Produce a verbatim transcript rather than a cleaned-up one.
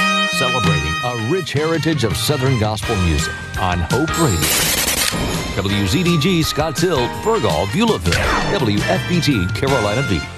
Celebrating a rich heritage of Southern gospel music on Hope Radio. W Z D G Scotts Hill, Burgall, Beulahville. W F B T Carolina Beach.